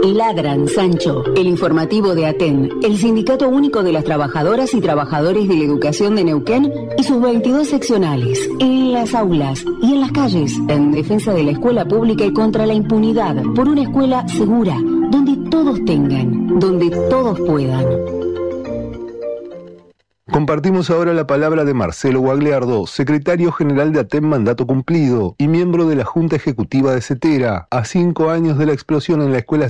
Ladran, Sancho, el informativo de ATEN, el Sindicato Único de las Trabajadoras y Trabajadores de la Educación de Neuquén y sus 22 seccionales, en las aulas y en las calles, en defensa de la escuela pública y contra la impunidad, por una escuela segura, donde todos tengan, donde todos puedan. Compartimos ahora la palabra de Marcelo Guagliardo, secretario general de ATEN mandato cumplido y miembro de la Junta Ejecutiva de CETERA, a 5 años de la explosión en la Escuela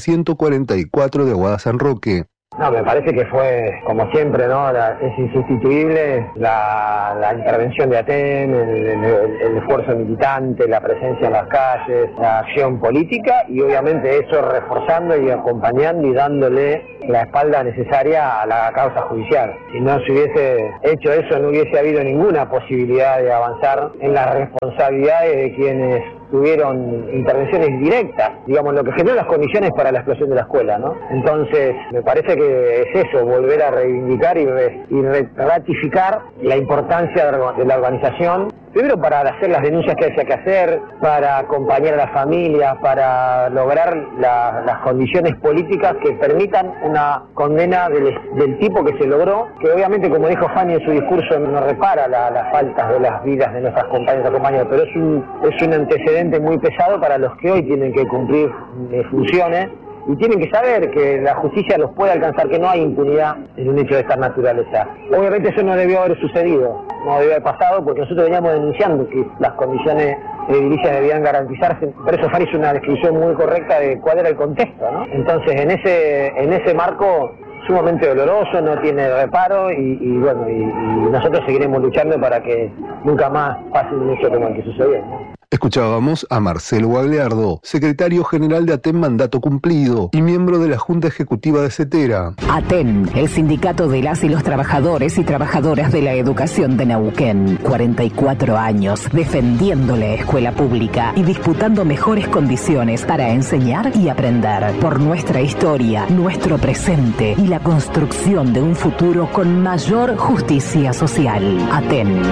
144 de Aguada San Roque. No, me parece que fue, como siempre, ¿no? Es insustituible la intervención de ATEN, el esfuerzo militante, la presencia en las calles, la acción política y obviamente eso reforzando y acompañando y dándole la espalda necesaria a la causa judicial. Si no se hubiese hecho eso, no hubiese habido ninguna posibilidad de avanzar en las responsabilidades de quienes tuvieron intervenciones directas, digamos, lo que generó las condiciones para la explosión de la escuela, ¿no? Entonces, me parece que es eso, volver a reivindicar y ratificar la importancia de la organización, primero para hacer las denuncias que haya que hacer, para acompañar a las familias, para lograr las condiciones políticas que permitan una condena del tipo que se logró, que obviamente, como dijo Fanny en su discurso, no repara las faltas de las vidas de nuestras compañeras y compañeros, pero es un antecedente muy pesado para los que hoy tienen que cumplir funciones y tienen que saber que la justicia los puede alcanzar, que no hay impunidad en un hecho de esta naturaleza. Obviamente eso no debió haber sucedido, no debió haber pasado, porque nosotros veníamos denunciando que las condiciones edilicias debían garantizarse. Por eso Fanny hizo una descripción muy correcta de cuál era el contexto, ¿no? Entonces, en ese marco sumamente doloroso, no tiene reparo y nosotros seguiremos luchando para que nunca más pase un hecho como el que sucedió, ¿no? Escuchábamos a Marcelo Guagliardo, secretario general de ATEN mandato cumplido y miembro de la Junta Ejecutiva de CETERA. ATEN, el sindicato de las y los trabajadores y trabajadoras de la educación de Neuquén. 44 años defendiendo la escuela pública y disputando mejores condiciones para enseñar y aprender. Por nuestra historia, nuestro presente y la construcción de un futuro con mayor justicia social. ATEN.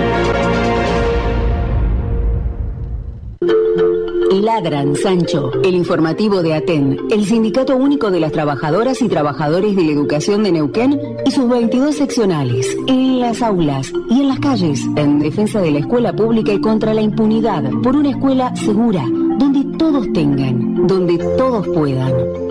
Ladran, Sancho, el informativo de ATEN, el Sindicato Único de las Trabajadoras y Trabajadores de la Educación de Neuquén y sus 22 seccionales, en las aulas y en las calles, en defensa de la escuela pública y contra la impunidad, por una escuela segura, donde todos tengan, donde todos puedan.